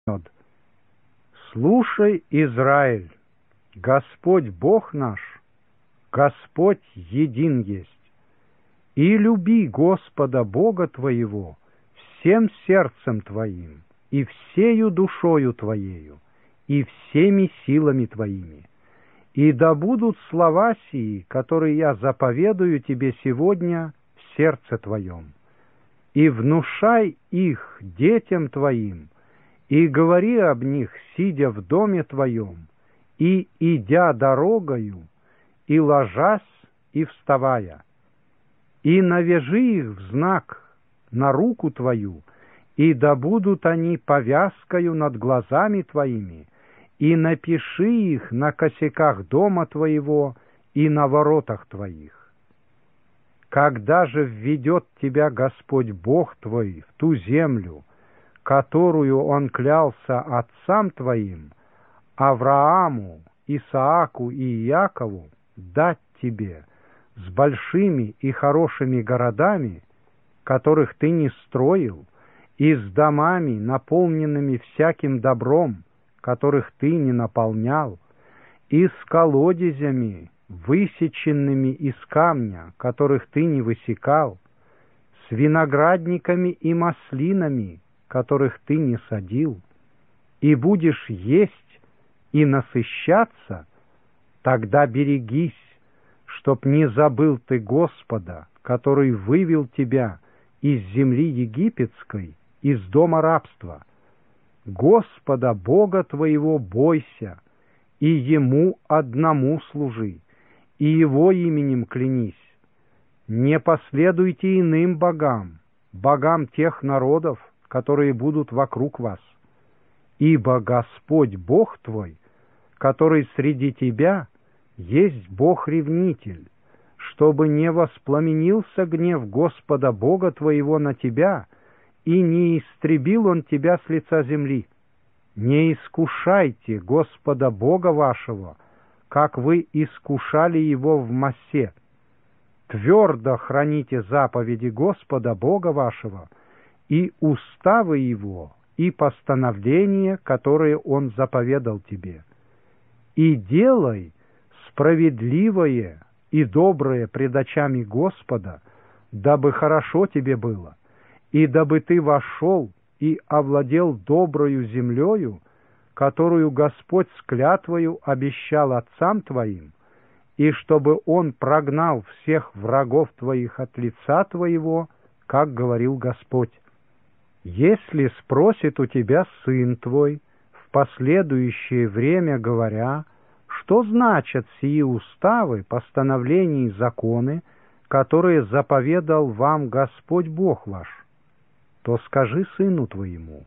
Слушай, Израиль, Господь Бог наш, Господь един есть. И люби Господа Бога твоего всем сердцем твоим, и всею душою твоею, и всеми силами твоими. И да будут слова сии, которые я заповедую тебе сегодня в сердце твоем. И внушай их детям твоим, и говори об них, сидя в доме твоем, и идя дорогою, и ложась, и вставая. И навяжи их в знак на руку твою, и да будут они повязкою над глазами твоими, и напиши их на косяках дома твоего и на воротах твоих. Когда же введет тебя Господь Бог твой в ту землю, которую Он клялся отцам твоим, Аврааму, Исааку и Иакову, дать тебе, с большими и хорошими городами, которых ты не строил, и с домами, наполненными всяким добром, которых ты не наполнял, и с колодезями, высеченными из камня, которых ты не высекал, с виноградниками и маслинами, которых ты не садил, и будешь есть и насыщаться, тогда берегись, чтоб не забыл ты Господа, который вывел тебя из земли египетской, из дома рабства. Господа Бога твоего бойся, и Ему одному служи, и Его именем клянись. Не последуйте иным богам, богам тех народов, которые будут вокруг вас. Ибо Господь Бог твой, который среди тебя, есть Бог-ревнитель, чтобы не воспламенился гнев Господа Бога твоего на тебя, и не истребил Он тебя с лица земли. Не искушайте Господа Бога вашего, как вы искушали Его в Массе. Твердо храните заповеди Господа Бога вашего и уставы Его, и постановления, которые Он заповедал тебе. И делай справедливое и доброе пред очами Господа, дабы хорошо тебе было, и дабы ты вошел и овладел доброю землею, которую Господь с клятвою обещал отцам твоим, и чтобы Он прогнал всех врагов твоих от лица твоего, как говорил Господь. Если спросит у тебя сын твой в последующее время, говоря, что значат сии уставы, постановления и законы, которые заповедал вам Господь Бог ваш, то скажи сыну твоему: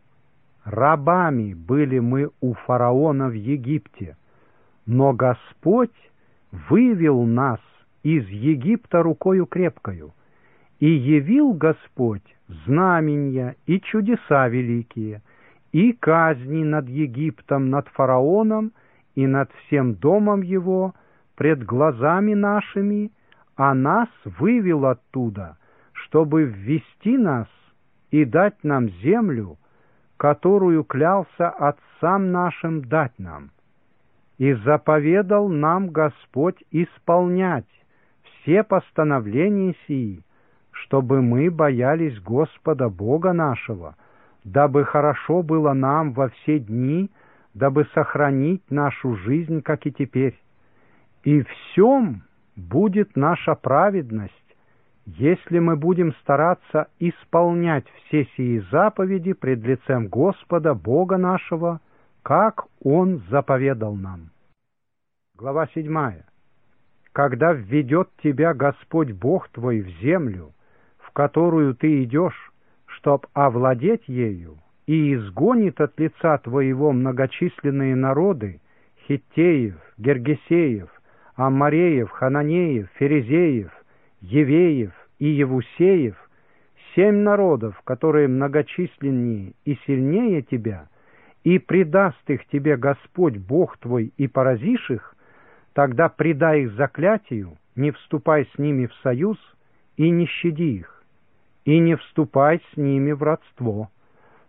рабами были мы у фараона в Египте, но Господь вывел нас из Египта рукою крепкою, и явил Господь знамения и чудеса великие, и казни над Египтом, над фараоном и над всем домом его пред глазами нашими, а нас вывел оттуда, чтобы ввести нас и дать нам землю, которую клялся отцам нашим дать нам. И заповедал нам Господь исполнять все постановления сии, чтобы мы боялись Господа Бога нашего, дабы хорошо было нам во все дни, дабы сохранить нашу жизнь, как и теперь. И в сем будет наша праведность, если мы будем стараться исполнять все сии заповеди пред лицем Господа Бога нашего, как Он заповедал нам. Глава 7. Когда введет тебя Господь Бог твой в землю, в которую ты идешь, чтоб овладеть ею, и изгонит от лица твоего многочисленные народы, хиттеев, гергесеев, аммореев, хананеев, ферезеев, евеев и евусеев, 7 народов, которые многочисленнее и сильнее тебя, и предаст их тебе Господь Бог твой, и поразишь их, тогда предай их заклятию, не вступай с ними в союз, и не щади их, и не вступай с ними в родство.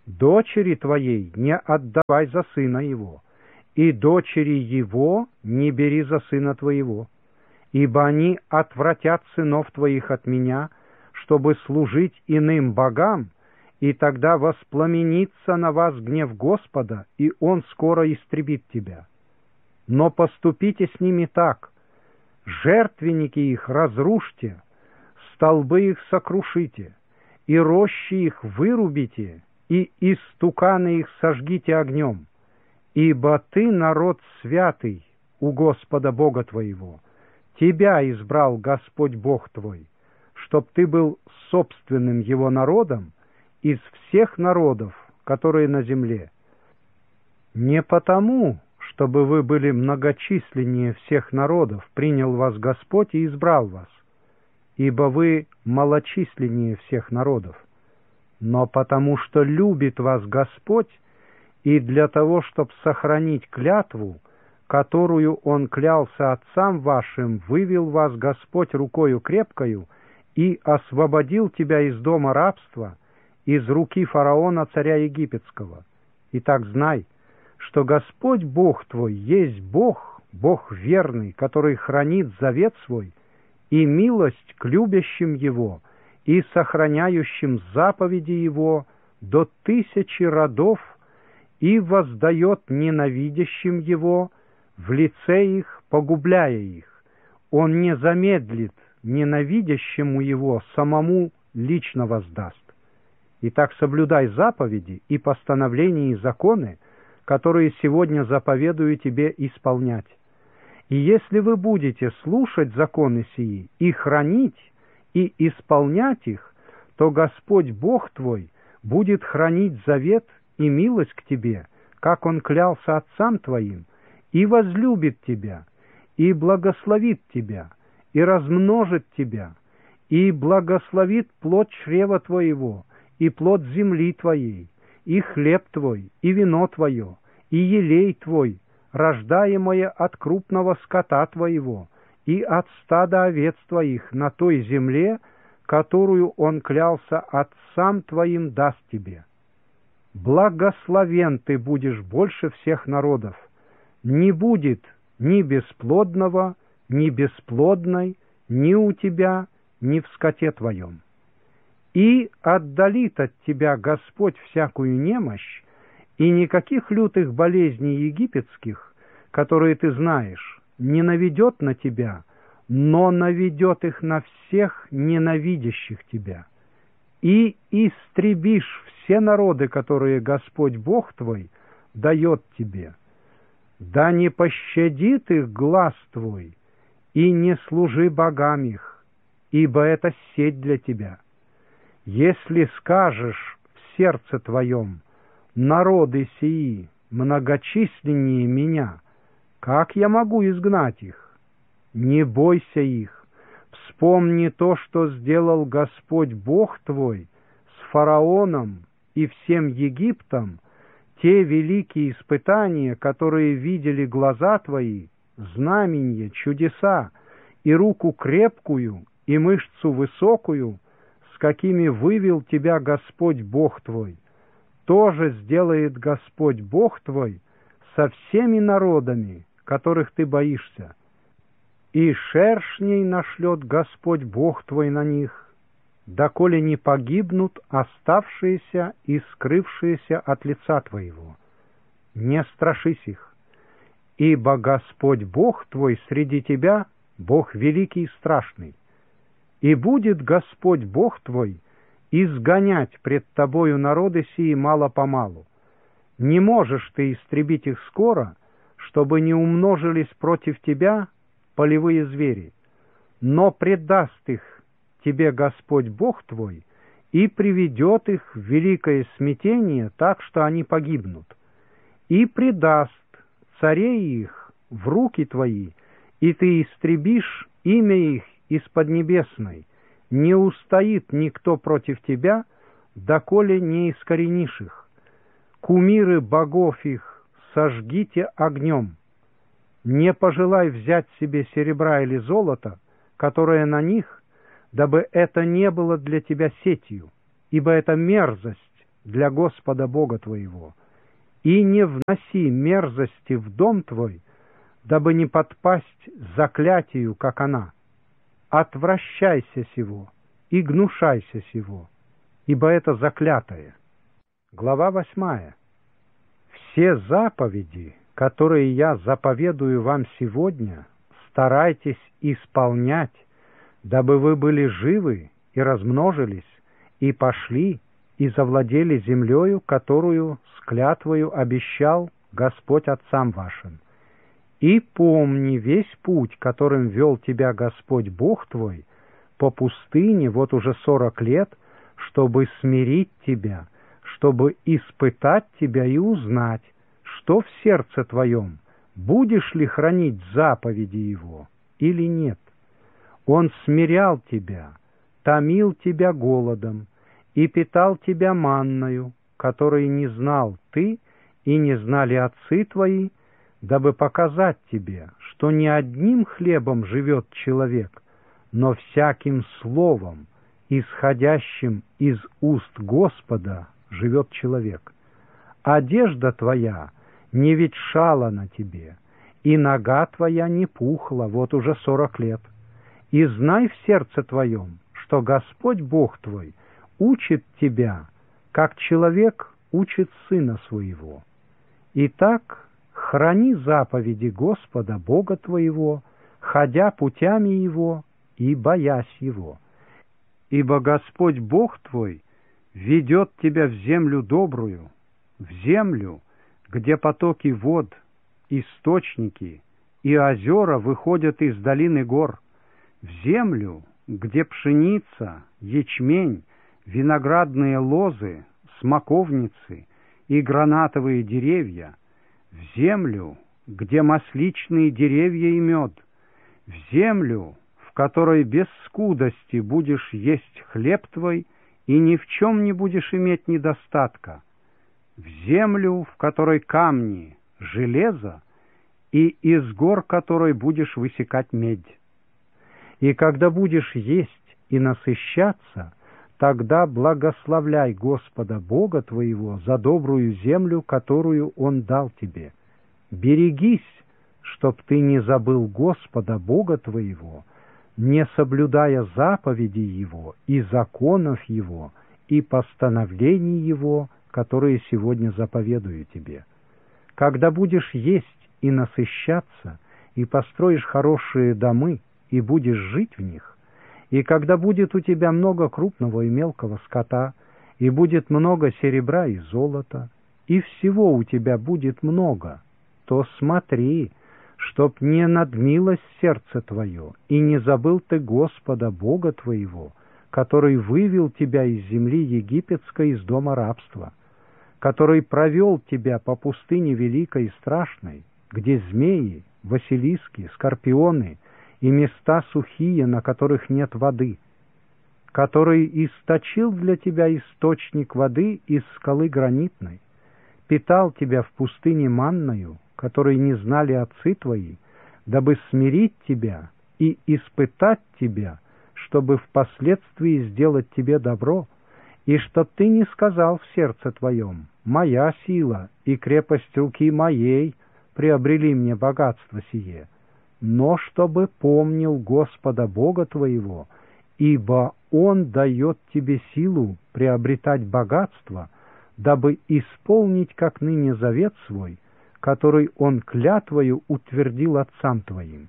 Дочери твоей не отдавай за сына его, и дочери его не бери за сына твоего, ибо они отвратят сынов твоих от меня, чтобы служить иным богам, и тогда воспламенится на вас гнев Господа, и Он скоро истребит тебя. Но поступите с ними так: жертвенники их разрушьте, столбы их сокрушите, и рощи их вырубите, и истуканы их сожгите огнем. Ибо ты народ святый у Господа Бога твоего, тебя избрал Господь Бог твой, чтоб ты был собственным Его народом из всех народов, которые на земле. Не потому, чтобы вы были многочисленнее всех народов, принял вас Господь и избрал вас, ибо вы малочисленнее всех народов, но потому что любит вас Господь, и для того, чтобы сохранить клятву, которую Он клялся отцам вашим, вывел вас Господь рукою крепкою и освободил тебя из дома рабства, из руки фараона, царя египетского. Итак, знай, что Господь Бог твой есть Бог, Бог верный, который хранит завет свой и милость к любящим Его и сохраняющим заповеди Его до 1000 родов, и воздает ненавидящим Его в лице их, погубляя их. Он не замедлит ненавидящему Его, самому лично воздаст. Итак, соблюдай заповеди и постановления и законы, которые сегодня заповедую тебе исполнять. И если вы будете слушать законы сии и хранить, и исполнять их, то Господь Бог твой будет хранить завет и милость к тебе, как Он клялся отцам твоим, и возлюбит тебя, и благословит тебя, и размножит тебя, и благословит плод чрева твоего, и плод земли твоей, и хлеб твой, и вино твое, и елей твой, рождаемое от крупного скота твоего, и от стада овец твоих на той земле, которую Он клялся отцам твоим даст тебе. Благословен ты будешь больше всех народов. Не будет ни бесплодного, ни бесплодной, ни у тебя, ни в скоте твоем. И отдалит от тебя Господь всякую немощь, и никаких лютых болезней египетских, которые ты знаешь, не наведет на тебя, но наведет их на всех ненавидящих тебя. И истребишь все народы, которые Господь Бог твой дает тебе. Да не пощадит их глаз твой, и не служи богам их, ибо это сеть для тебя. Если скажешь в сердце твоем: народы сии многочисленнее меня, как я могу изгнать их? Не бойся их, вспомни то, что сделал Господь Бог твой с фараоном и всем Египтом, те великие испытания, которые видели глаза твои, знамения, чудеса, и руку крепкую, и мышцу высокую, с какими вывел тебя Господь Бог твой, тоже сделает Господь Бог твой со всеми народами, которых ты боишься. И шершней нашлет Господь Бог твой на них, доколе не погибнут оставшиеся и скрывшиеся от лица твоего. Не страшись их, ибо Господь Бог твой среди тебя, Бог великий и страшный. И будет Господь Бог твой изгонять пред тобою народы сии мало-помалу. Не можешь ты истребить их скоро, чтобы не умножились против тебя полевые звери, но предаст их тебе Господь Бог твой и приведет их в великое смятение так, что они погибнут, и предаст царей их в руки твои, и ты истребишь имя их из поднебесной, не устоит никто против тебя, доколе не искоренишь их. Кумиры богов их сожгите огнем. Не пожелай взять себе серебра или золота, которое на них, дабы это не было для тебя сетью, ибо это мерзость для Господа Бога твоего, и не вноси мерзости в дом твой, дабы не подпасть заклятию, как она. Отвращайся сего и гнушайся сего, ибо это заклятое. Глава 8. Все заповеди, которые я заповедую вам сегодня, старайтесь исполнять, дабы вы были живы и размножились, и пошли, и завладели землею, которую с клятвою обещал Господь отцам вашим. И помни весь путь, которым вел тебя Господь Бог твой, по пустыне вот уже 40 лет, чтобы смирить тебя, чтобы испытать тебя и узнать, что в сердце твоем, будешь ли хранить заповеди Его или нет. Он смирял тебя, томил тебя голодом и питал тебя манною, которой не знал ты и не знали отцы твои, дабы показать тебе, что не одним хлебом живет человек, но всяким словом, исходящим из уст Господа, живет человек. Одежда твоя не ветшала на тебе, и нога твоя не пухла вот уже 40 лет. И знай в сердце твоем, что Господь Бог твой учит тебя, как человек учит сына своего. Итак, храни заповеди Господа Бога твоего, ходя путями Его и боясь Его. Ибо Господь Бог твой ведет тебя в землю добрую, в землю, где потоки вод, источники и озера выходят из долины гор, в землю, где пшеница, ячмень, виноградные лозы, смоковницы и гранатовые деревья, в землю, где масличные деревья и мед, в землю, в которой без скудости будешь есть хлеб твой и ни в чем не будешь иметь недостатка, в землю, в которой камни, железо, и из гор которой будешь высекать медь. И когда будешь есть и насыщаться, тогда благословляй Господа Бога твоего за добрую землю, которую Он дал тебе. Берегись, чтоб ты не забыл Господа Бога твоего, не соблюдая заповедей Его и законов Его и постановлений Его, которые сегодня заповедую тебе. Когда будешь есть и насыщаться, и построишь хорошие домы, и будешь жить в них, и когда будет у тебя много крупного и мелкого скота, и будет много серебра и золота, и всего у тебя будет много, то смотри, чтоб не надмилось сердце твое, и не забыл ты Господа Бога твоего, который вывел тебя из земли египетской, из дома рабства, который провел тебя по пустыне великой и страшной, где змеи, василиски, скорпионы и места сухие, на которых нет воды, который источил для тебя источник воды из скалы гранитной, питал тебя в пустыне манною, которой не знали отцы твои, дабы смирить тебя и испытать тебя, чтобы впоследствии сделать тебе добро, и чтоб ты не сказал в сердце твоем: «Моя сила и крепость руки моей приобрели мне богатство сие», но чтобы помнил Господа Бога твоего, ибо Он дает тебе силу приобретать богатство, дабы исполнить как ныне завет свой, который Он клятвою утвердил отцам твоим.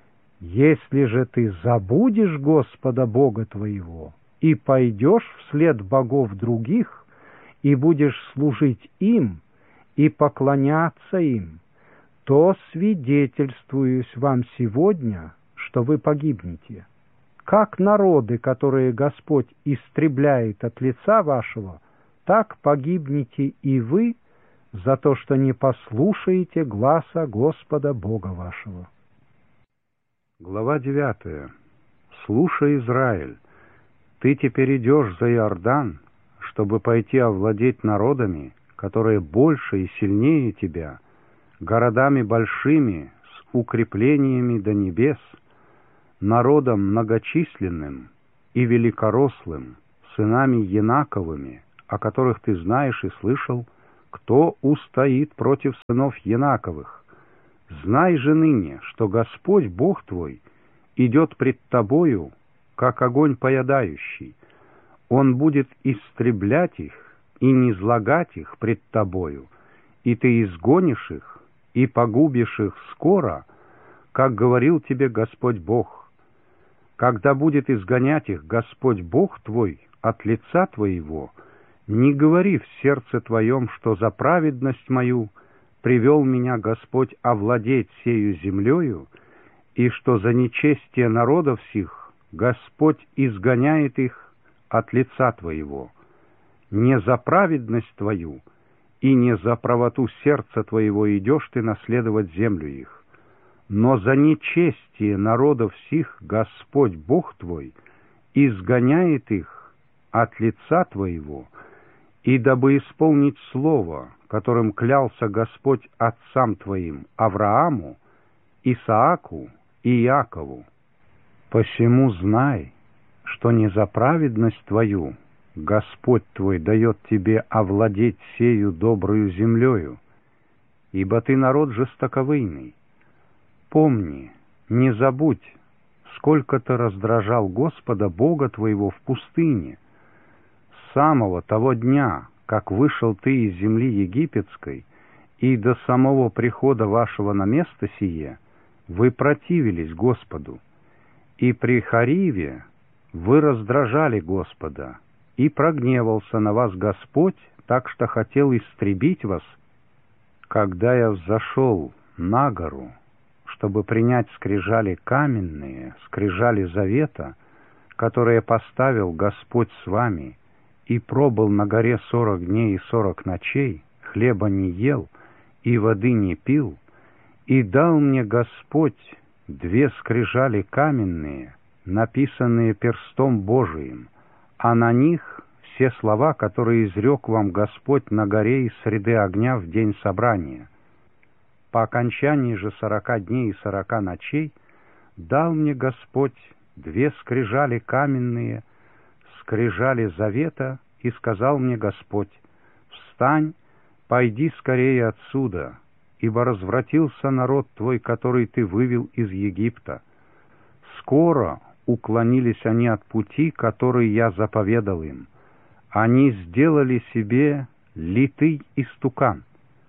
Если же ты забудешь Господа Бога твоего и пойдешь вслед богов других, и будешь служить им и поклоняться им, то свидетельствуюсь вам сегодня, что вы погибнете. Как народы, которые Господь истребляет от лица вашего, так погибнете и вы за то, что не послушаете гласа Господа Бога вашего. Глава 9. Слушай, Израиль, ты теперь идешь за Иордан, чтобы пойти овладеть народами, которые больше и сильнее тебя, городами большими, с укреплениями до небес, народом многочисленным и великорослым, сынами Янаковыми, о которых ты знаешь и слышал, кто устоит против сынов Янаковых. Знай же нине, что Господь Бог твой идет пред тобою, как огонь поедающий. Он будет истреблять их и низлагать их пред тобою, и ты изгонишь их и погубишь их скоро, как говорил тебе Господь Бог. Когда будет изгонять их Господь Бог твой от лица твоего, не говори в сердце твоем, что за праведность мою привел меня Господь овладеть сею землею, и что за нечестие народов сих Господь изгоняет их от лица твоего. Не за праведность твою и не за правоту сердца твоего идешь ты наследовать землю их, но за нечестие народов сих Господь Бог твой изгоняет их от лица твоего, и дабы исполнить слово, которым клялся Господь отцам твоим Аврааму, Исааку и Иакову. Посему знай, что не за праведность твою Господь твой дает тебе овладеть сею добрую землею, ибо ты народ жестоковыйный. Помни, не забудь, сколько ты раздражал Господа Бога твоего в пустыне, с самого того дня, как вышел ты из земли египетской, и до самого прихода вашего на место сие, вы противились Господу, и при Хариве вы раздражали Господа, и прогневался на вас Господь, так что хотел истребить вас. Когда я взошел на гору, чтобы принять скрижали каменные, скрижали завета, которые поставил Господь с вами, и пробыл на горе 40 дней и 40 ночей, хлеба не ел и воды не пил, и дал мне Господь 2 скрижали каменные, написанные перстом Божиим, а на них все слова, которые изрек вам Господь на горе из среды огня в день собрания. По окончании же 40 дней и 40 ночей дал мне Господь 2 скрижали каменные, скрижали завета, и сказал мне Господь: «Встань, пойди скорее отсюда, ибо развратился народ твой, который ты вывел из Египта. Скоро уклонились они от пути, который я заповедал им. Они сделали себе литый истукан».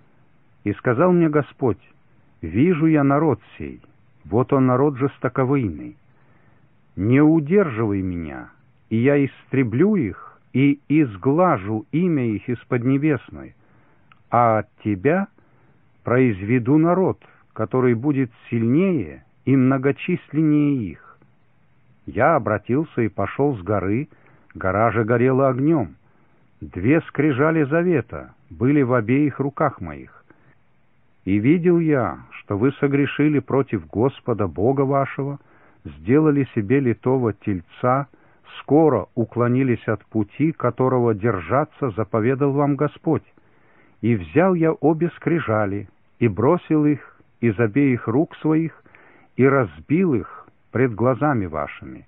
И сказал мне Господь: «Вижу я народ сей, вот он народ жестоковыйный. Не удерживай меня, и я истреблю их, и изглажу имя их из Поднебесной, а от тебя произведу народ, который будет сильнее и многочисленнее их». Я обратился и пошел с горы, гора же горела огнем. 2 скрижали завета были в обеих руках моих. И видел я, что вы согрешили против Господа Бога вашего, сделали себе литого тельца, скоро уклонились от пути, которого держаться заповедал вам Господь. И взял я обе скрижали, и бросил их из обеих рук своих, и разбил их пред глазами вашими.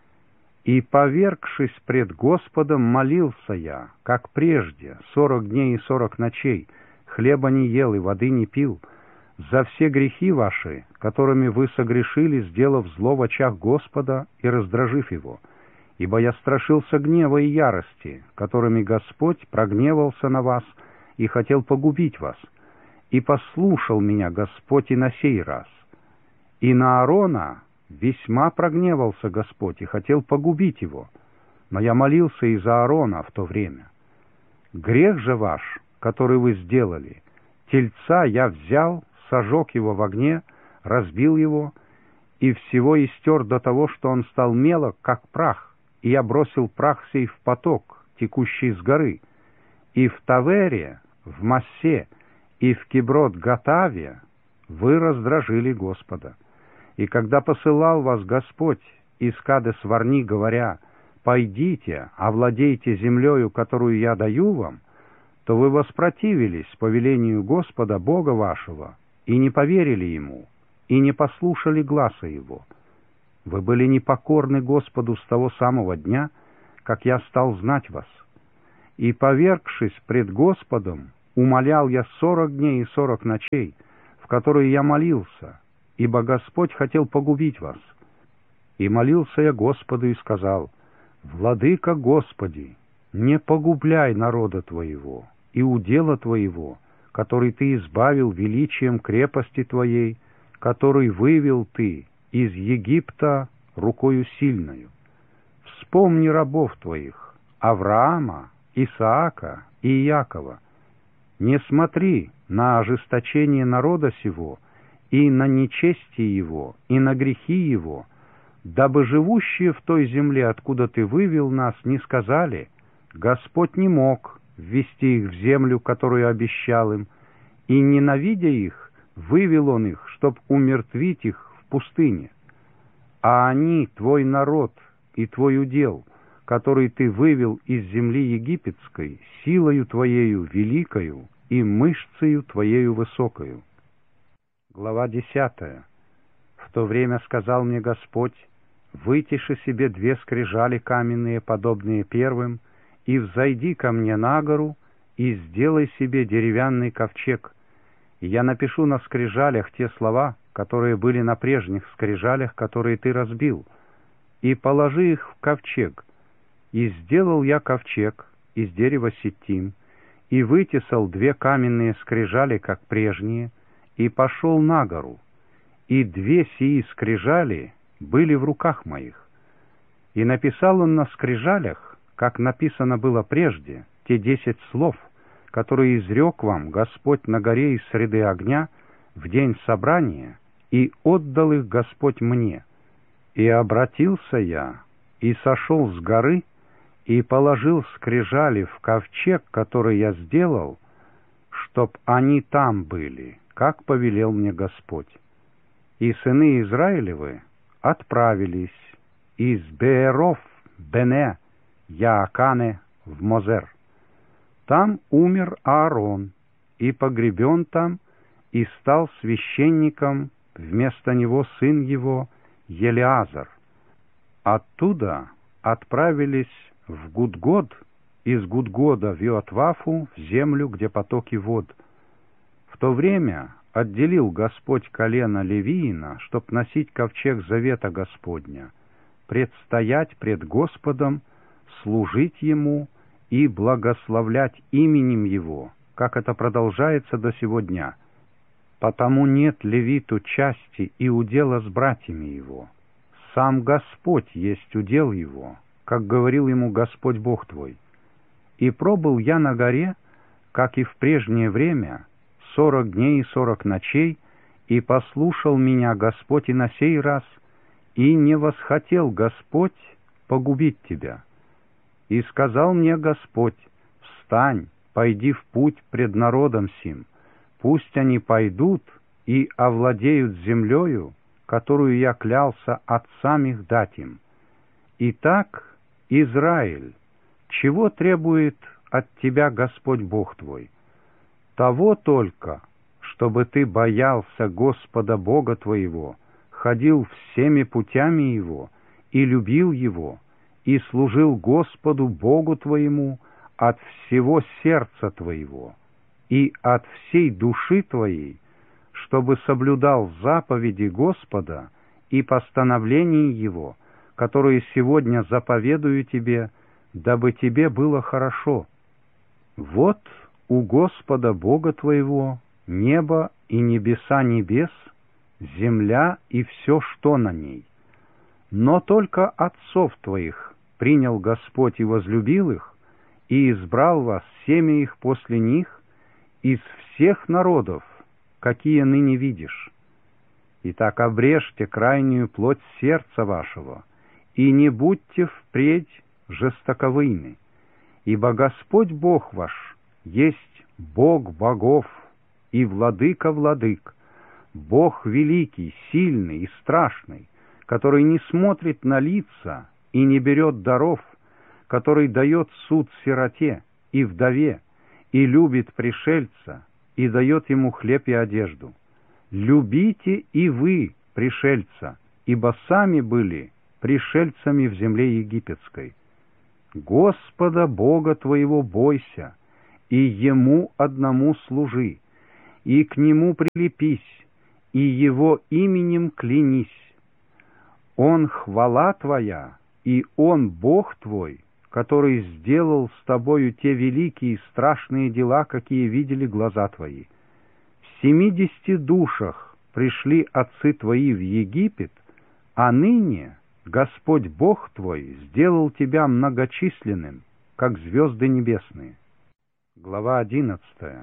И, повергшись пред Господом, молился я, как прежде, 40 дней и 40 ночей, хлеба не ел и воды не пил, за все грехи ваши, которыми вы согрешили, сделав зло в очах Господа и раздражив его. Ибо я страшился гнева и ярости, которыми Господь прогневался на вас и хотел погубить вас. И послушал меня Господь и на сей раз. И на Аарона весьма прогневался Господь и хотел погубить его. Но я молился и за Аарона в то время. Грех же ваш, который вы сделали, тельца я взял, сожег его в огне, разбил его, и всего истер до того, что он стал мелок, как прах, и я бросил прах сей в поток, текущий с горы. И в Тавере, в Массе, и в Киброт-Гатаве вы раздражили Господа. И когда посылал вас Господь из Кадес-Варни, говоря: «Пойдите, овладейте землею, которую я даю вам», то вы воспротивились повелению Господа Бога вашего, и не поверили Ему, и не послушали гласа Его. Вы были непокорны Господу с того самого дня, как я стал знать вас. И, повергшись пред Господом, умолял я 40 дней и 40 ночей, в которые я молился, ибо Господь хотел погубить вас. И молился я Господу и сказал: «Владыка Господи, не погубляй народа Твоего и удела Твоего, который Ты избавил величием крепости Твоей, который вывел Ты из Египта рукою сильною. Вспомни рабов Твоих, Авраама, Исаака и Иакова. Не смотри на ожесточение народа сего, и на нечестие его, и на грехи его, дабы живущие в той земле, откуда Ты вывел нас, не сказали: Господь не мог ввести их в землю, которую обещал им, и, ненавидя их, вывел Он их, чтоб умертвить их в пустыне. А они, Твой народ и Твой удел, который Ты вывел из земли египетской, силою Твоею великою и мышцею Твоею высокою». Глава 10. В то время сказал мне Господь: «Вытиши себе 2 скрижали каменные, подобные первым, и взойди ко мне на гору, и сделай себе деревянный ковчег. И я напишу на скрижалях те слова, которые были на прежних скрижалях, которые ты разбил, и положи их в ковчег. И сделал я ковчег из дерева ситим, и вытесал 2 каменные скрижали, как прежние, и пошел на гору. И 2 сии скрижали были в руках моих. И написал он на скрижалях, как написано было прежде, те 10 слов, которые изрек вам Господь на горе из среды огня в день собрания, и отдал их Господь мне. И обратился я, и сошел с горы, и положил скрижали в ковчег, который я сделал, чтоб они там были, как повелел мне Господь. И сыны Израилевы отправились из Беэров Бене Яакане в Мозер. Там умер Аарон, и погребен там, и стал священником вместо него сын его Елиазар. Оттуда отправились в Гудгод, из Гудгода в Иотвафу, в землю, где потоки вод. В то время отделил Господь колено Левиина, чтоб носить ковчег завета Господня, предстоять пред Господом, служить Ему и благословлять именем Его, как это продолжается до сего дня. Потому нет левиту части и удела с братьями его. Сам Господь есть удел его, как говорил ему Господь Бог твой. И пробыл я на горе, как и в прежнее время, 40 дней и 40 ночей, и послушал меня Господь и на сей раз, и не восхотел Господь погубить тебя. И сказал мне Господь: встань, пойди в путь пред народом сим, пусть они пойдут и овладеют землею, которую я клялся отцам их дать им. Итак, Израиль, чего требует от тебя Господь Бог твой? Того только, чтобы ты боялся Господа Бога твоего, ходил всеми путями Его и любил Его, и служил Господу Богу твоему от всего сердца твоего и от всей души твоей, чтобы соблюдал заповеди Господа и постановления Его, которые сегодня заповедую тебе, дабы тебе было хорошо. Вот у Господа Бога твоего небо и небеса небес, земля и все, что на ней. Но только отцов твоих принял Господь и возлюбил их, и избрал вас, семя их после них, из всех народов, какие ныне видишь. Итак, обрежьте крайнюю плоть сердца вашего, и не будьте впредь жестоковыйны, ибо Господь Бог ваш есть Бог богов и владыка владык, Бог великий, сильный и страшный, который не смотрит на лица и не берет даров, который дает суд сироте и вдове, и любит пришельца, и дает ему хлеб и одежду. Любите и вы пришельца, ибо сами были пришельцами в земле египетской. Господа Бога твоего бойся, и Ему одному служи, и к Нему прилепись, и Его именем клянись. Он хвала твоя, и Он Бог твой, который сделал с тобою те великие и страшные дела, какие видели глаза твои. В 70 душах пришли отцы твои в Египет, а ныне Господь Бог твой сделал тебя многочисленным, как звезды небесные. Глава 11.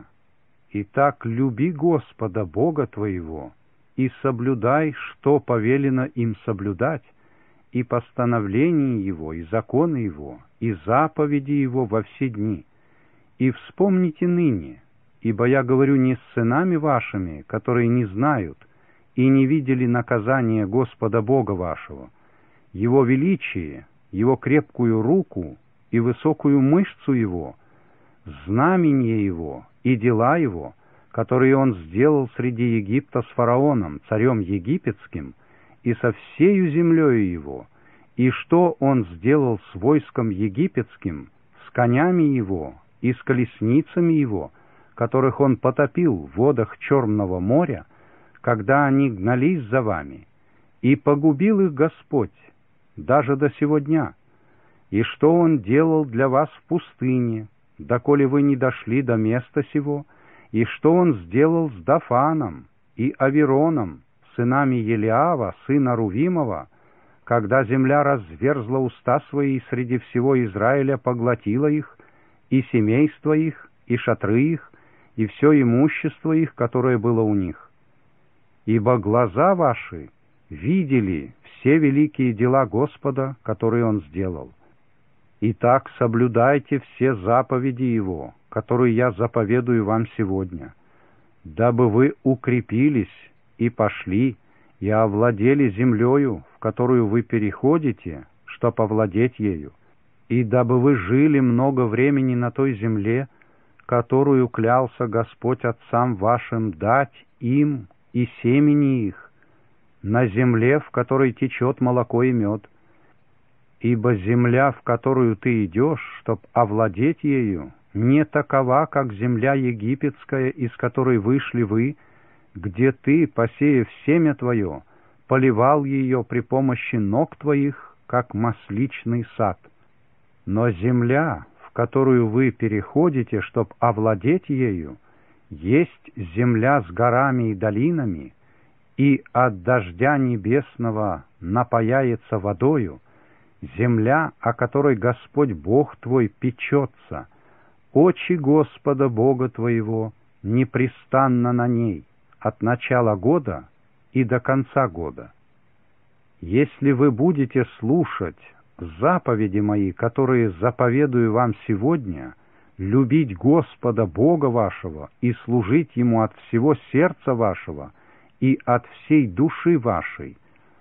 Итак, люби Господа Бога твоего, и соблюдай, что повелено им соблюдать, и постановления Его, и законы Его, и заповеди Его во все дни. И вспомните ныне, ибо я говорю не с сынами вашими, которые не знают и не видели наказания Господа Бога вашего, Его величие, Его крепкую руку и высокую мышцу Его, знамение Его и дела Его, которые Он сделал среди Египта с фараоном, царем египетским, и со всею землею Его, и что Он сделал с войском египетским, с конями Его и с колесницами Его, которых Он потопил в водах Черного моря, когда они гнались за вами, и погубил их Господь, даже до сего дня, и что Он делал для вас в пустыне, доколе вы не дошли до места сего, и что Он сделал с Дафаном и Авероном, сынами Елиава, сына Рувимова, когда земля разверзла уста свои и среди всего Израиля поглотила их, и семейства их, и шатры их, и все имущество их, которое было у них. Ибо глаза ваши видели все великие дела Господа, которые Он сделал. Итак, соблюдайте все заповеди Его, которые я заповедую вам сегодня, дабы вы укрепились и пошли, и овладели землею, в которую вы переходите, чтоб овладеть ею, и дабы вы жили много времени на той земле, которую клялся Господь отцам вашим дать им и семени их, на земле, в которой течет молоко и мед. Ибо земля, в которую ты идешь, чтоб овладеть ею, не такова, как земля египетская, из которой вышли вы, где ты, посеяв семя твое, поливал ее при помощи ног твоих, как масличный сад. Но земля, в которую вы переходите, чтоб овладеть ею, есть земля с горами и долинами, и от дождя небесного напояется водою, земля, о которой Господь Бог твой печется, очи Господа Бога твоего непрестанно на ней, от начала года и до конца года. Если вы будете слушать заповеди мои, которые заповедую вам сегодня, любить Господа Бога вашего и служить Ему от всего сердца вашего и от всей души вашей,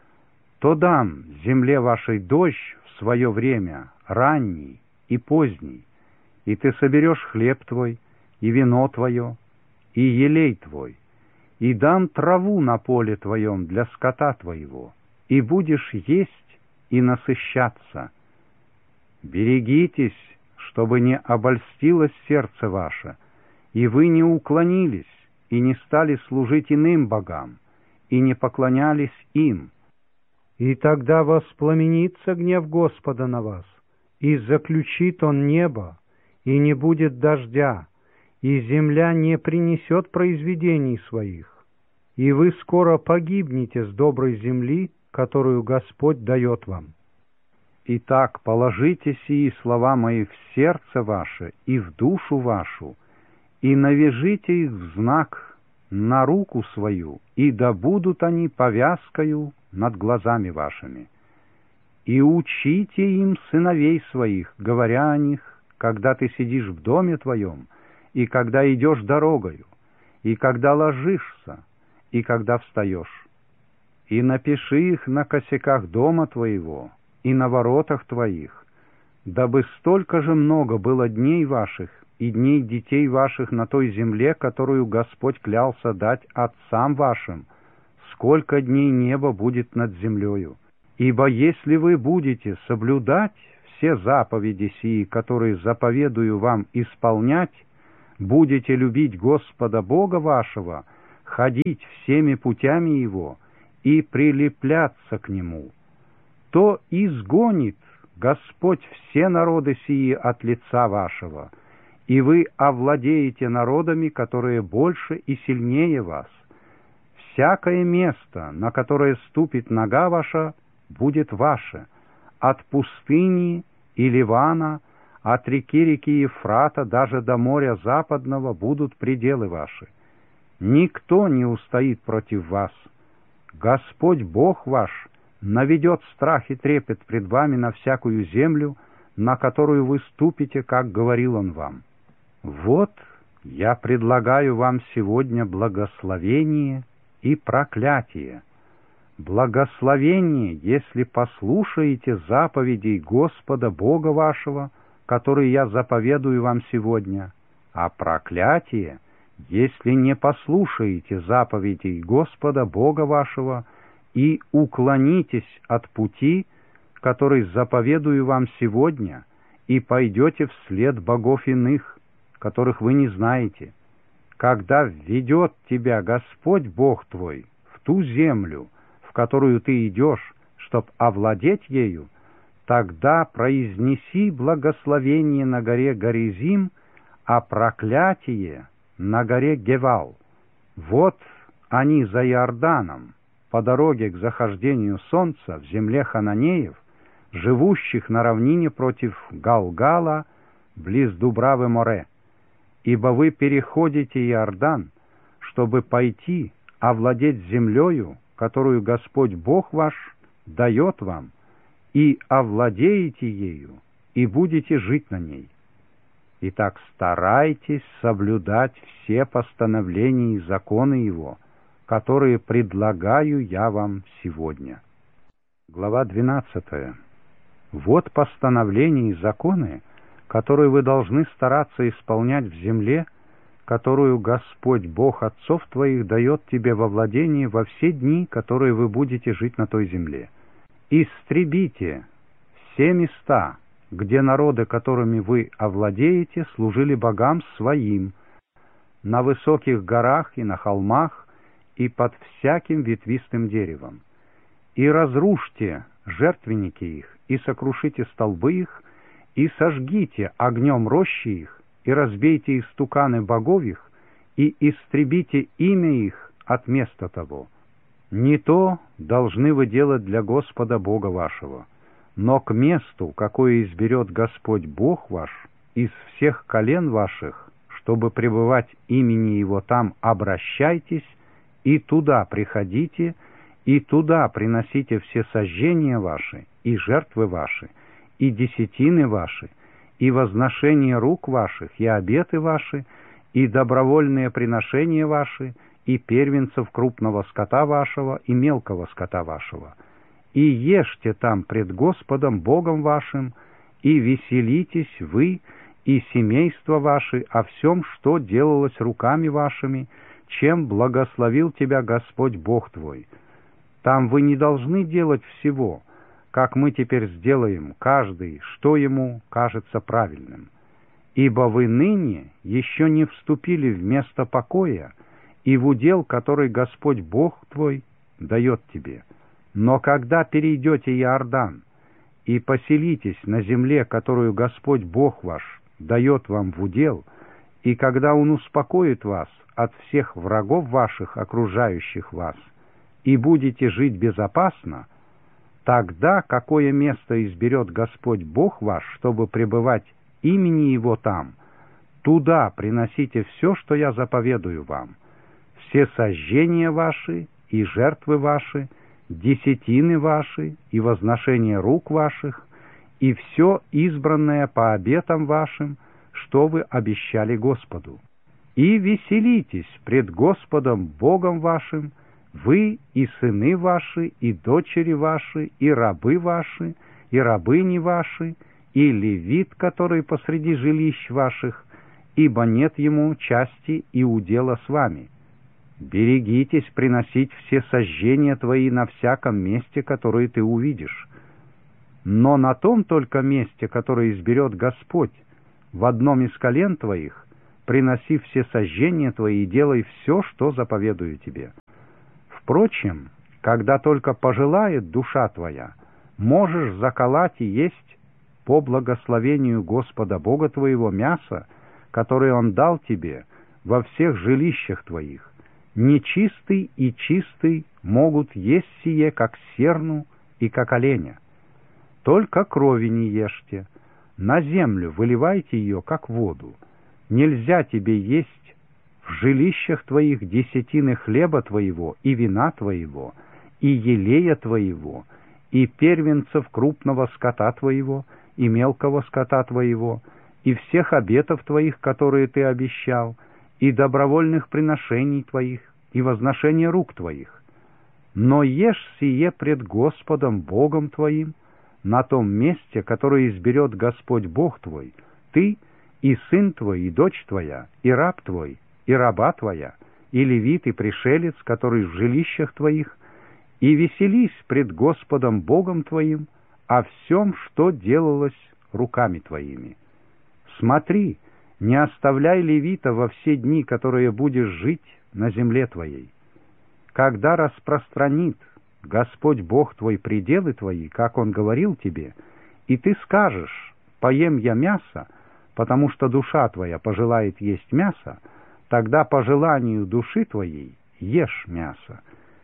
то дам земле вашей дождь в свое время, ранний и поздний, и ты соберешь хлеб твой, и вино твое, и елей твой, и дам траву на поле твоем для скота твоего, и будешь есть и насыщаться. Берегитесь, чтобы не обольстилось сердце ваше, и вы не уклонились, и не стали служить иным богам, и не поклонялись им. И тогда воспламенится гнев Господа на вас, и заключит Он небо, и не будет дождя, и земля не принесет произведений своих, и вы скоро погибнете с доброй земли, которую Господь дает вам. Итак, положите сии слова мои в сердце ваше и в душу вашу, и навяжите их в знак на руку свою, и да будут они повязкою над глазами вашими. И учите им сыновей своих, говоря о них, когда ты сидишь в доме твоем, и когда идешь дорогою, и когда ложишься, и когда встаешь. И напиши их на косяках дома твоего и на воротах твоих, дабы столько же много было дней ваших и дней детей ваших на той земле, которую Господь клялся дать отцам вашим, сколько дней небо будет над землею. Ибо если вы будете соблюдать все заповеди сии, которые заповедую вам исполнять, будете любить Господа Бога вашего, ходить всеми путями Его и прилепляться к Нему, то изгонит Господь все народы сии от лица вашего, и вы овладеете народами, которые больше и сильнее вас. Всякое место, на которое ступит нога ваша, будет ваше, от пустыни и Ливана, от реки Ефрата даже до моря западного будут пределы ваши. Никто не устоит против вас. Господь Бог ваш наведет страх и трепет пред вами на всякую землю, на которую вы ступите, как говорил Он вам. Вот я предлагаю вам сегодня благословение и проклятие. Благословение, если послушаете заповедей Господа Бога вашего, которые я заповедую вам сегодня, а проклятие, если не послушаете заповедей Господа Бога вашего и уклонитесь от пути, который заповедую вам сегодня, и пойдете вслед богов иных, которых вы не знаете. Когда введет тебя Господь Бог твой в ту землю, в которую ты идешь, чтоб овладеть ею, тогда произнеси благословение на горе Горизим, а проклятие на горе Гевал. Вот они за Иорданом, по дороге к захождению солнца в земле хананеев, живущих на равнине против Галгала, близ Дубравы Море. Ибо вы переходите Иордан, чтобы пойти овладеть землею, которую Господь Бог ваш дает вам, и овладеете ею, и будете жить на ней. Итак, старайтесь соблюдать все постановления и законы Его, которые предлагаю я вам сегодня. Глава 12. Вот постановления и законы, которые вы должны стараться исполнять в земле, которую Господь Бог отцов твоих дает тебе во владение во все дни, которые вы будете жить на той земле. Истребите все места, где народы, которыми вы овладеете, служили богам своим, на высоких горах и на холмах, и под всяким ветвистым деревом. И разрушьте жертвенники их, и сокрушите столбы их, и сожгите огнем рощи их, и разбейте истуканы богов их, и истребите имя их от места того. Не то должны вы делать для Господа Бога вашего, но к месту, какое изберет Господь Бог ваш из всех колен ваших, чтобы пребывать имени Его там, обращайтесь, и туда приходите, и туда приносите все сожжения ваши, и жертвы ваши, и десятины ваши, и возношения рук ваших, и обеты ваши, и добровольные приношения ваши, и первенцев крупного скота вашего, и мелкого скота вашего. И ешьте там пред Господом Богом вашим, и веселитесь вы, и семейство ваше о всем, что делалось руками вашими, чем благословил тебя Господь Бог твой. Там вы не должны делать всего, как мы теперь сделаем, каждый, что ему кажется правильным. Ибо вы ныне еще не вступили в место покоя и в удел, который Господь Бог твой дает тебе. Но когда перейдете Иордан и поселитесь на земле, которую Господь Бог ваш дает вам в удел, и когда Он успокоит вас от всех врагов ваших, окружающих вас, и будете жить безопасно, тогда какое место изберет Господь Бог ваш, чтобы пребывать имени Его там, туда приносите все, что я заповедую вам, все сожжения ваши и жертвы ваши, десятины ваши и возношения рук ваших, и все избранное по обетам вашим, что вы обещали Господу. И веселитесь пред Господом Богом вашим, вы и сыны ваши, и дочери ваши, и рабы ваши, и рабыни ваши, и левит, который посреди жилищ ваших, ибо нет ему части и удела с вами. Берегитесь приносить все сожжения твои на всяком месте, которое ты увидишь. но на том только месте, которое изберет Господь, в одном из колен твоих, приноси все сожжения твои и делай все, что заповедую тебе. Впрочем, когда только пожелает душа твоя, можешь заколоть и есть по благословению Господа Бога твоего мясо, которое Он дал тебе во всех жилищах твоих. Нечистый и чистый могут есть сие, как серну и как оленя. Только крови не ешьте, на землю выливайте ее, как воду. Нельзя тебе есть в жилищах твоих десятины хлеба твоего и вина твоего, и елея твоего, и первенцев крупного скота твоего, и мелкого скота твоего, и всех обетов твоих, которые ты обещал, и добровольных приношений твоих, и возношения рук твоих. Но ешь сие пред Господом Богом твоим на том месте, которое изберет Господь Бог твой, ты и сын твой, и дочь твоя, и раб твой, и раба твоя, и левит, и пришелец, который в жилищах твоих, и веселись пред Господом Богом твоим о всем, что делалось руками твоими. Смотри, не оставляй левита во все дни, которые будешь жить на земле твоей. Когда распространит Господь Бог твой пределы твои, как Он говорил тебе, и ты скажешь: «Поем я мясо», потому что душа твоя пожелает есть мясо, тогда по желанию души твоей ешь мясо.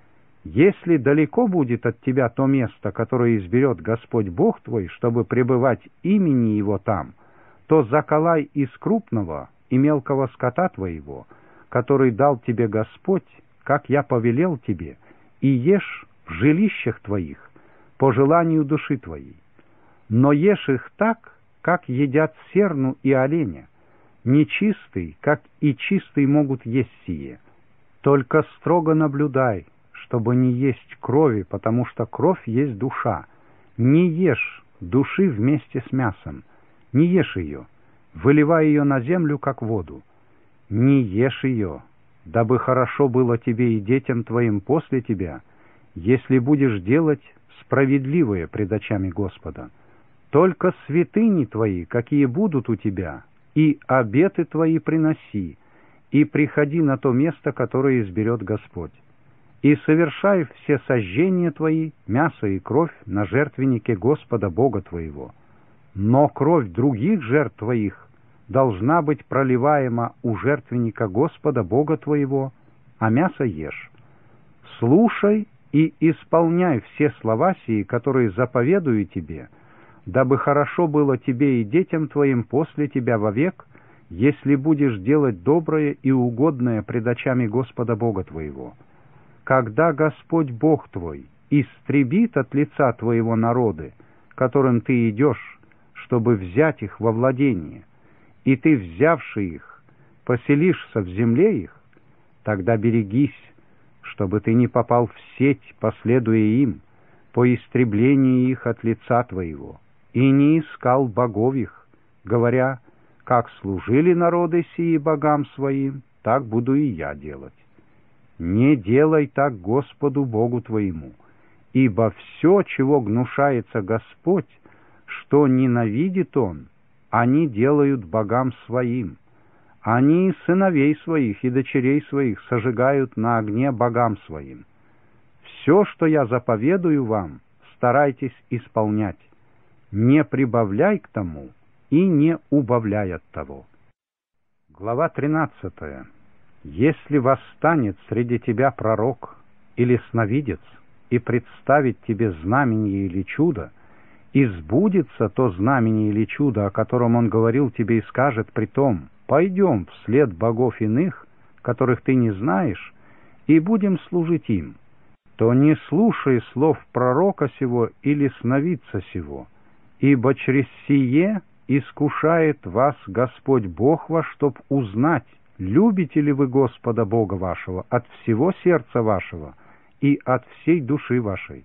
Если далеко будет от тебя то место, которое изберет Господь Бог твой, чтобы пребывать имени Его там, то заколай из крупного и мелкого скота твоего, который дал тебе Господь, как я повелел тебе, и ешь в жилищах твоих по желанию души твоей. Но ешь их так, как едят серну и оленя. Нечистый, как и чистый, могут есть сие. Только строго наблюдай, чтобы не есть крови, потому что кровь есть душа. Не ешь души вместе с мясом, не ешь ее, выливай ее на землю, как воду. Не ешь ее, дабы хорошо было тебе и детям твоим после тебя, если будешь делать справедливое пред очами Господа. Только святыни твои, какие будут у тебя, и обеты твои приноси, и приходи на то место, которое изберет Господь. И совершай все сожжения твои, мясо и кровь, на жертвеннике Господа Бога твоего. Но кровь других жертв твоих должна быть проливаема у жертвенника Господа Бога твоего, а мясо ешь. Слушай и исполняй все слова сии, которые заповедую тебе, дабы хорошо было тебе и детям твоим после тебя вовек, если будешь делать доброе и угодное пред очами Господа Бога твоего. Когда Господь Бог твой истребит от лица твоего народы, которым ты идешь, чтобы взять их во владение, и ты, взявши их, поселишься в земле их, тогда берегись, чтобы ты не попал в сеть, последуя им, по истреблению их от лица твоего, и не искал богов их, говоря: как служили народы сии богам своим, так буду и я делать. Не делай так Господу Богу твоему, ибо все, чего гнушается Господь, что ненавидит Он, они делают богам своим. Они сыновей своих и дочерей своих сожигают на огне богам своим. Все, что я заповедую вам, старайтесь исполнять. Не прибавляй к тому и не убавляй от того. Глава 13. Если восстанет среди тебя пророк или сновидец и представит тебе знамение или чудо, и сбудется то знамение или чудо, о котором он говорил тебе, и скажет при том: пойдем вслед богов иных, которых ты не знаешь, и будем служить им, то не слушай слов пророка сего или сновидца сего, ибо через сие искушает вас Господь Бог ваш, чтоб узнать, любите ли вы Господа Бога вашего от всего сердца вашего и от всей души вашей.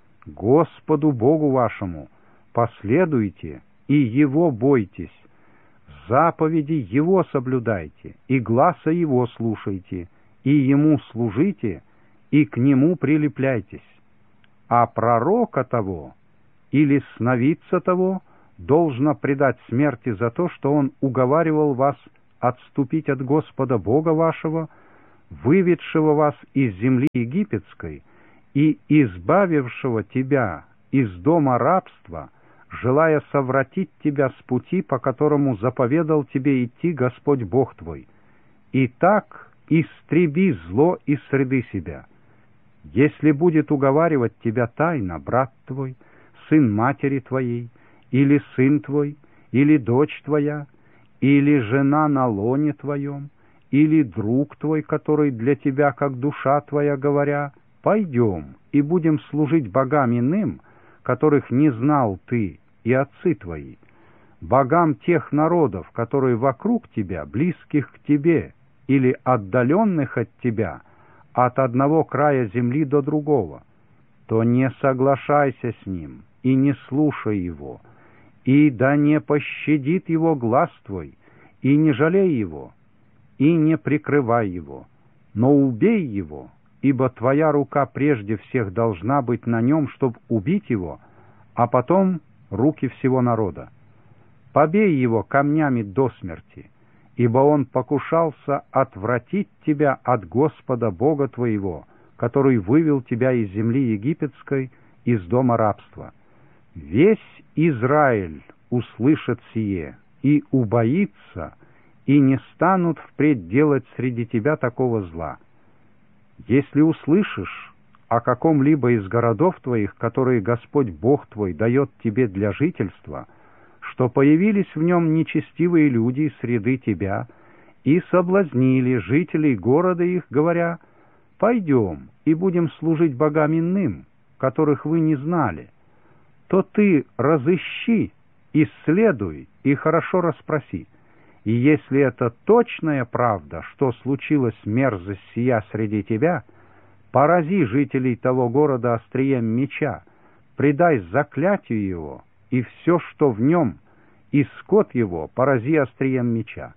Господу Богу вашему последуйте и Его бойтесь, заповеди Его соблюдайте, и гласа Его слушайте, и Ему служите, и к Нему прилепляйтесь. А пророка того или сновидца того должно предать смерти за то, что он уговаривал вас отступить от Господа Бога вашего, выведшего вас из земли египетской и избавившего тебя из дома рабства, желая совратить тебя с пути, по которому заповедал тебе идти Господь Бог твой. И так истреби зло из среды себя. Если будет уговаривать тебя тайно брат твой, сын матери твоей, или сын твой, или дочь твоя, или жена на лоне твоем, или друг твой, который для тебя как душа твоя, говоря: «Пойдем и будем служить богам иным, которых не знал ты и отцы твои, богам тех народов, которые вокруг тебя, близких к тебе, или отдаленных от тебя, от одного края земли до другого», то не соглашайся с ним и не слушай его, и да не пощадит его глаз твой, и не жалей его, и не прикрывай его, но убей его, ибо твоя рука прежде всех должна быть на нем, чтобы убить его, а потом руки всего народа. Побей его камнями до смерти, ибо он покушался отвратить тебя от Господа Бога твоего, который вывел тебя из земли египетской, из дома рабства. Весь Израиль услышит сие и убоится, и не станут впредь делать среди тебя такого зла. Если услышишь о каком-либо из городов твоих, которые Господь Бог твой дает тебе для жительства, что появились в нем нечестивые люди из среды тебя и соблазнили жителей города их, говоря: «Пойдем и будем служить богам иным, которых вы не знали», то ты разыщи, исследуй и хорошо расспроси. И если это точная правда, что случилась мерзость сия среди тебя, порази жителей того города острием меча, предай заклятию его, и все, что в нем, и скот его порази острием меча.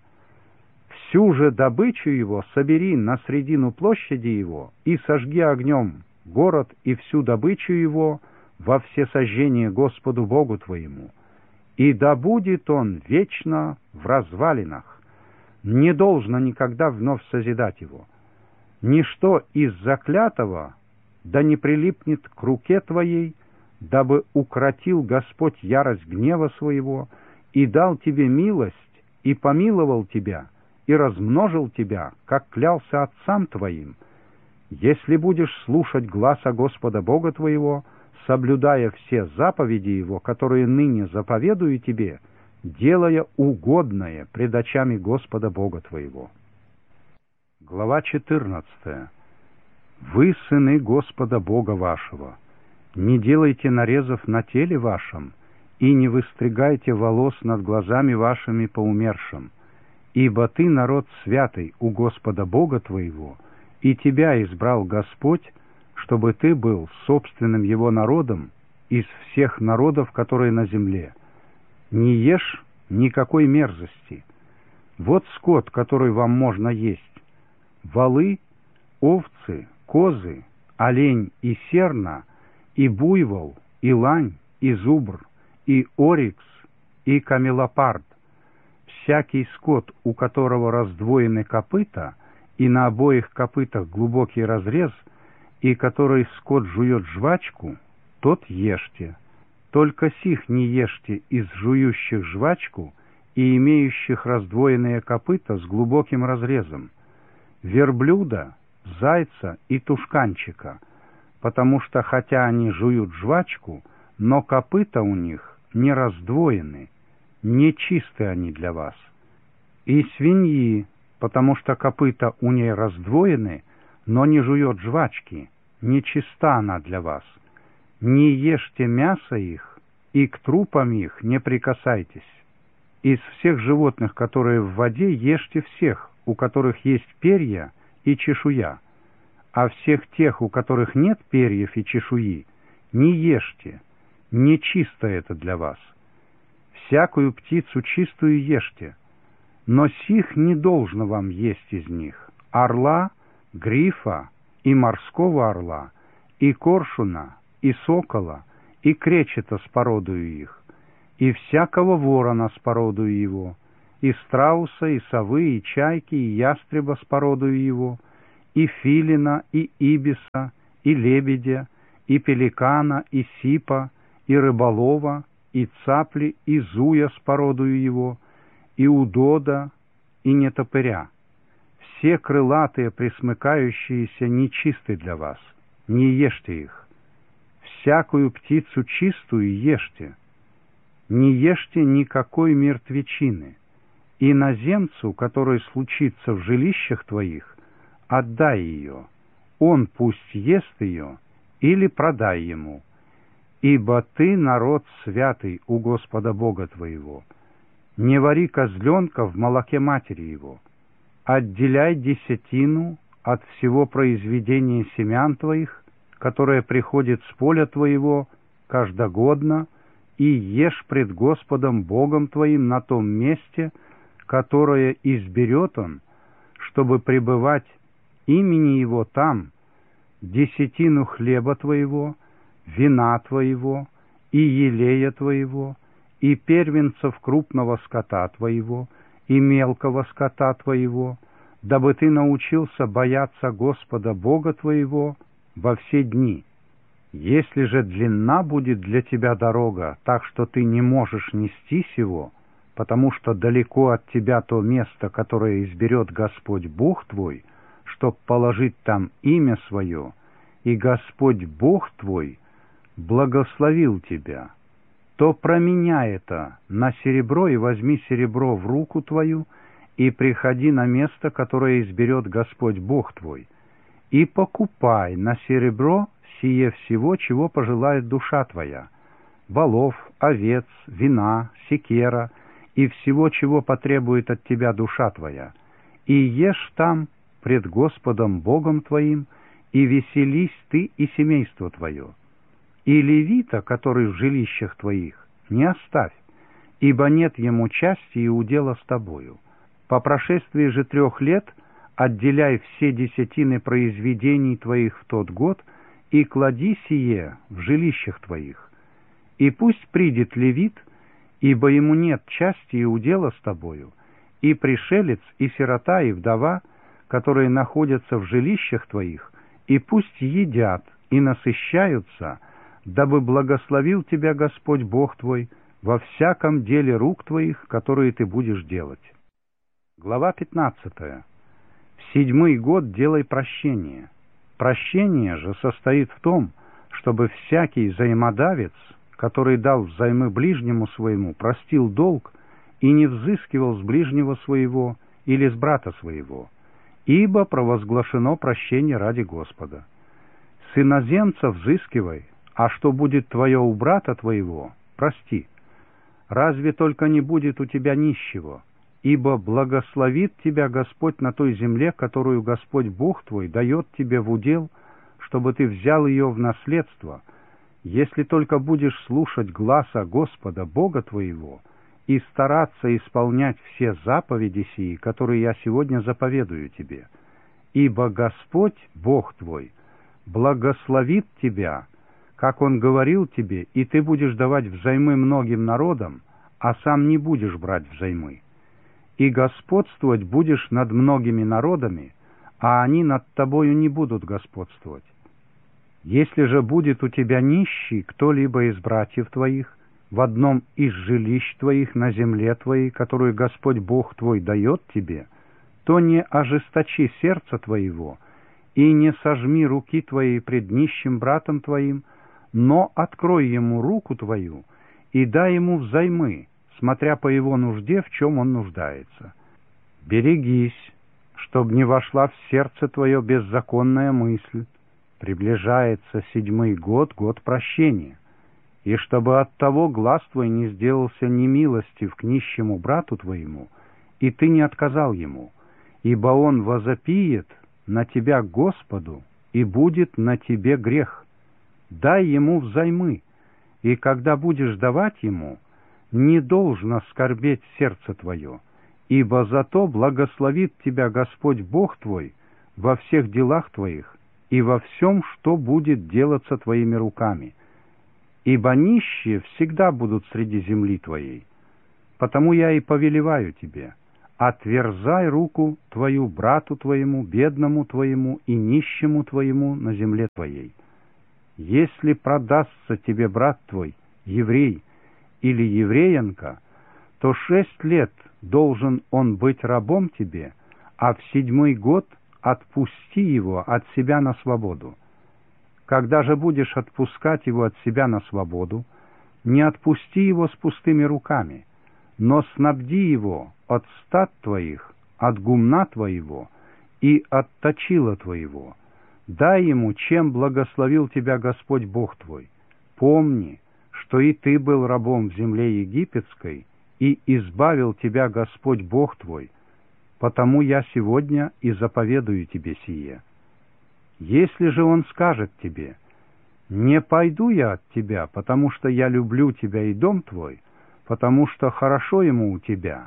Всю же добычу его собери на средину площади его и сожги огнем город и всю добычу его во всесожжение Господу Богу твоему. И да будет он вечно в развалинах, не должно никогда вновь созидать его. Ничто из заклятого да не прилипнет к руке твоей, дабы укротил Господь ярость гнева своего, и дал тебе милость, и помиловал тебя, и размножил тебя, как клялся отцам твоим, если будешь слушать гласа Господа Бога твоего, соблюдая все заповеди Его, которые ныне заповедую тебе, делая угодное пред очами Господа Бога твоего. Глава 14. Вы, сыны Господа Бога вашего, не делайте нарезов на теле вашем, и не выстригайте волос над глазами вашими по умершим, ибо ты народ святый у Господа Бога твоего, и тебя избрал Господь, чтобы ты был собственным Его народом из всех народов, которые на земле. Не ешь никакой мерзости. Вот скот, который вам можно есть: волы, овцы, козы, олень и серна, и буйвол, и лань, и зубр, и орикс, и камелопард. Всякий скот, у которого раздвоены копыта, и на обоих копытах глубокий разрез, и который скот жует жвачку, тот ешьте. Только сих не ешьте из жующих жвачку и имеющих раздвоенные копыта с глубоким разрезом: верблюда, зайца и тушканчика, потому что хотя они жуют жвачку, но копыта у них не раздвоены, нечисты они для вас. И свиньи, потому что копыта у ней раздвоены, но не жует жвачки, нечиста она для вас. Не ешьте мясо их, и к трупам их не прикасайтесь. Из всех животных, которые в воде, ешьте всех, у которых есть перья и чешуя, а всех тех, у которых нет перьев и чешуи, не ешьте, нечисто это для вас. Всякую птицу чистую ешьте, но сих не должно вам есть из них: орла, грифа и морского орла, и коршуна, и сокола, и кречета с породою их, и всякого ворона с породою его, и страуса, и совы, и чайки, и ястреба с породою его, и филина, и ибиса, и лебедя, и пеликана, и сипа, и рыболова, и цапли, и зуя с породою его, и удода, и нетопыря. Все крылатые, пресмыкающиеся, нечисты для вас, не ешьте их. Всякую птицу чистую ешьте, не ешьте никакой мертвечины. Иноземцу, который случится в жилищах твоих, отдай ее, он пусть ест ее, или продай ему, ибо ты народ святый у Господа Бога твоего. Не вари козленка в молоке матери его, отделяй десятину от всего произведения семян твоих, которое приходит с поля твоего каждогодно, и ешь пред Господом Богом твоим на том месте, которое изберет Он, чтобы пребывать имени Его там, десятину хлеба твоего, вина твоего, и елея твоего, и первенцев крупного скота твоего, и мелкого скота твоего, дабы ты научился бояться Господа Бога твоего во все дни. Если же длинна будет для тебя дорога, так что ты не можешь нести сего, потому что далеко от тебя то место, которое изберет Господь Бог твой, чтоб положить там имя свое, и Господь Бог твой благословил тебя, то променяй это на серебро и возьми серебро в руку твою, и приходи на место, которое изберет Господь Бог твой, и покупай на серебро сие всего, чего пожелает душа твоя, волов, овец, вина, секера, и всего, чего потребует от тебя душа твоя, и ешь там пред Господом Богом твоим, и веселись ты и семейство твое. И левита, который в жилищах твоих, не оставь, ибо нет ему части и удела с тобою. По прошествии же 3 лет отделяй все десятины произведений твоих в тот год и клади сие в жилищах твоих. И пусть придет левит, ибо ему нет части и удела с тобою, и пришелец, и сирота, и вдова, которые находятся в жилищах твоих, и пусть едят и насыщаются, дабы благословил тебя Господь Бог твой во всяком деле рук твоих, которые ты будешь делать. Глава 15. В 7-й год делай прощение. Прощение же состоит в том, чтобы всякий взаимодавец, который дал взаймы ближнему своему, простил долг и не взыскивал с ближнего своего или с брата своего, ибо провозглашено прощение ради Господа. С иноземца взыскивай, а что будет твое у брата твоего, прости. Разве только не будет у тебя нищего, ибо благословит тебя Господь на той земле, которую Господь Бог твой дает тебе в удел, чтобы ты взял ее в наследство, если только будешь слушать гласа Господа Бога твоего и стараться исполнять все заповеди сии, которые я сегодня заповедую тебе. Ибо Господь, Бог твой, благословит тебя, как Он говорил тебе, и ты будешь давать взаймы многим народам, а сам не будешь брать взаймы. И господствовать будешь над многими народами, а они над тобою не будут господствовать. Если же будет у тебя нищий кто-либо из братьев твоих в одном из жилищ твоих на земле твоей, которую Господь Бог твой дает тебе, то не ожесточи сердца твоего и не сожми руки твоей пред нищим братом твоим, но открой ему руку твою и дай ему взаймы, смотря по его нужде, в чем он нуждается. Берегись, чтоб не вошла в сердце твое беззаконная мысль. Приближается 7-й год, год прощения, и чтобы от того глаз твой не сделался немилостив к нищему брату твоему, и ты не отказал ему, ибо он возопиет на тебя Господу, и будет на тебе грех. Дай ему взаймы, и когда будешь давать ему, не должно скорбеть сердце твое, ибо зато благословит тебя Господь Бог твой во всех делах твоих и во всем, что будет делаться твоими руками. ибо нищие всегда будут среди земли твоей. Потому я и повелеваю тебе, отверзай руку твою брату твоему, бедному твоему и нищему твоему на земле твоей. Если продастся тебе брат твой, еврей или евреянка, то 6 лет должен он быть рабом тебе, а в 7-й год отпусти его от себя на свободу. Когда же будешь отпускать его от себя на свободу, не отпусти его с пустыми руками, но снабди его от стад твоих, от гумна твоего и от точила твоего. Дай ему, чем благословил тебя Господь Бог твой. Помни, что и ты был рабом в земле египетской, и избавил тебя Господь Бог твой, потому я сегодня и заповедую тебе сие. Если же он скажет тебе: не пойду я от тебя, потому что я люблю тебя и дом твой, потому что хорошо ему у тебя,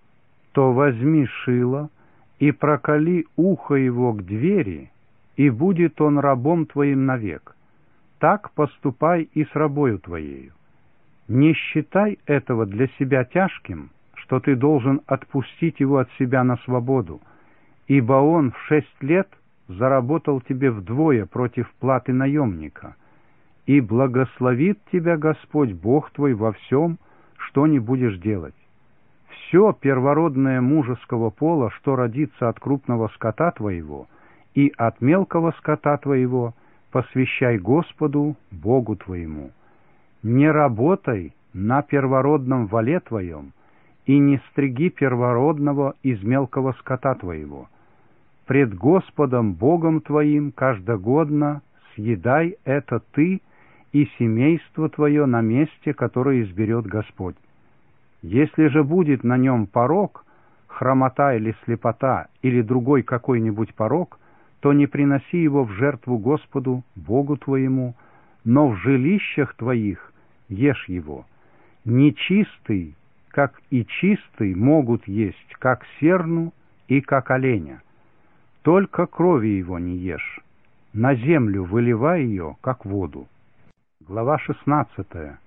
то возьми шило и проколи ухо его к двери, и будет он рабом твоим навек. Так поступай и с рабою твоею. Не считай этого для себя тяжким, что ты должен отпустить его от себя на свободу, ибо он в 6 лет заработал тебе вдвое против платы наемника, и благословит тебя Господь Бог твой во всем, что не будешь делать. Все первородное мужеского пола, что родится от крупного скота твоего и от мелкого скота твоего, посвящай Господу Богу твоему. Не работай на первородном воле твоем, и не стриги первородного из мелкого скота твоего. Пред Господом Богом твоим каждогодно съедай это ты и семейство твое на месте, которое изберет Господь. Если же будет на нем порок, хромота или слепота, или другой какой-нибудь порок, то не приноси его в жертву Господу Богу твоему, но в жилищах твоих ешь его. Нечистый, как и чистый, могут есть, как серну и как оленя. Только крови его не ешь. На землю выливай ее, как воду. Глава 16.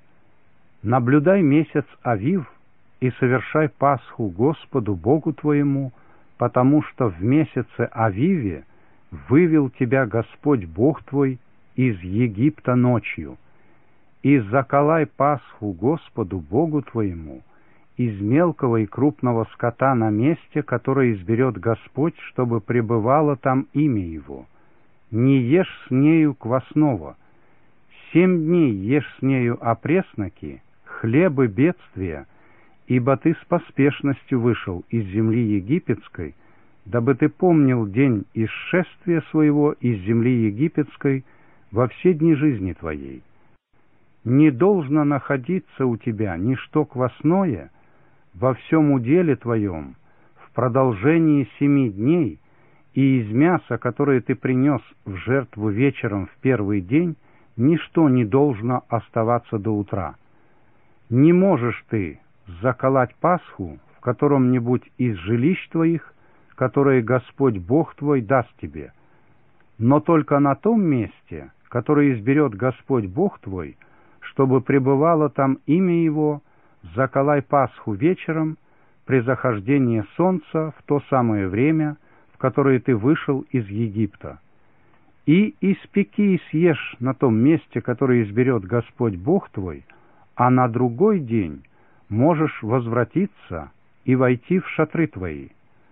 Наблюдай месяц Авив и совершай Пасху Господу Богу твоему, потому что в месяце Авиве вывел тебя Господь Бог твой из Египта ночью. И заколай Пасху Господу Богу твоему из мелкого и крупного скота на месте, которое изберет Господь, чтобы пребывало там имя Его. Не ешь с нею квасного. 7 дней ешь с нею опресноки, хлебы бедствия, ибо ты с поспешностью вышел из земли египетской, дабы ты помнил день исшествия своего из земли египетской во все дни жизни твоей. Не должно находиться у тебя ничто квасное во всем уделе твоем в продолжении 7 дней, и из мяса, которое ты принес в жертву вечером в первый день, ничто не должно оставаться до утра. Не можешь ты заколоть Пасху в котором-нибудь из жилищ твоих, которые Господь Бог твой даст тебе, но только на том месте, которое изберет Господь Бог твой, чтобы пребывало там имя Его, заколай Пасху вечером при захождении солнца в то самое время, в которое ты вышел из Египта. И испеки и съешь на том месте, которое изберет Господь Бог твой, а на другой день можешь возвратиться и войти в шатры твои.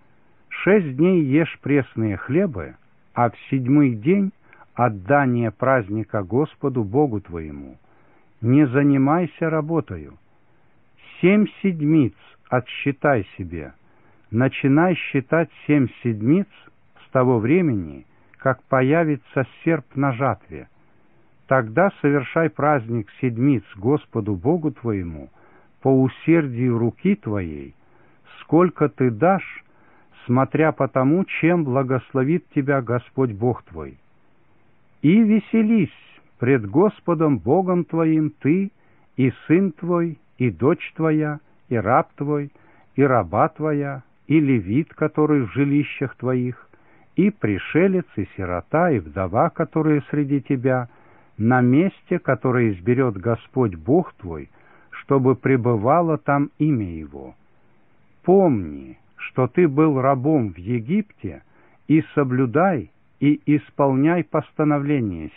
6 дней ешь пресные хлебы, а в 7-й день отдание праздника Господу Богу твоему. Не занимайся работою. 7 седмиц отсчитай себе. Начинай считать 7 седмиц с того времени, как появится серп на жатве. Тогда совершай праздник седмиц Господу Богу твоему по усердию руки твоей, сколько ты дашь, смотря по тому, чем благословит тебя Господь Бог твой. И веселись пред Господом Богом твоим ты, и сын твой, и дочь твоя, и раб твой, и раба твоя, и левит, который в жилищах твоих, и пришелец, и сирота, и вдова, которые среди тебя, на месте, которое изберет Господь Бог твой, чтобы пребывало там имя Его. Помни, что ты был рабом в Египте, и соблюдай и исполняй постановления